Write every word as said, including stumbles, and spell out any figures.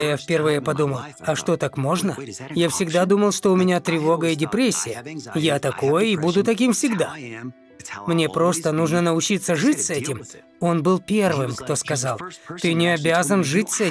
Я впервые подумал, а что, так можно? Я всегда думал, что у меня тревога и депрессия. Я такой и буду таким всегда. Мне просто нужно научиться жить с этим. Он был первым, кто сказал, ты не обязан жить с этим.